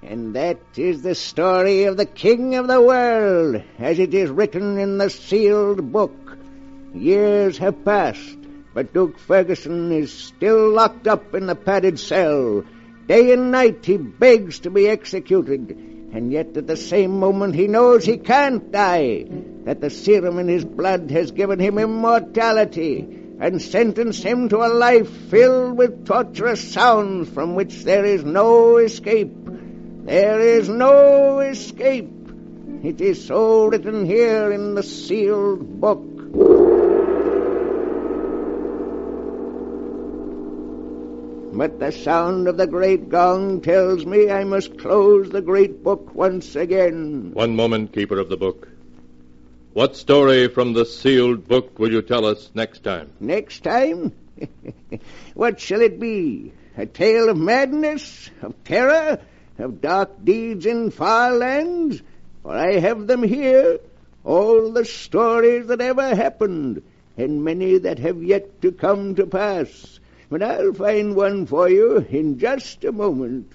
And that is the story of the King of the World, as it is written in the sealed book. Years have passed, but Duke Ferguson is still locked up in the padded cell. Day and night he begs to be executed, and yet at the same moment he knows he can't die, that the serum in his blood has given him immortality and sentenced him to a life filled with torturous sounds from which there is no escape. There is no escape. It is so written here in the sealed book. But the sound of the great gong tells me I must close the great book once again. One moment, keeper of the book. What story from the sealed book will you tell us next time? Next time? What shall it be? A tale of madness, of terror, of dark deeds in far lands? For I have them here, all the stories that ever happened, and many that have yet to come to pass. But I'll find one for you in just a moment.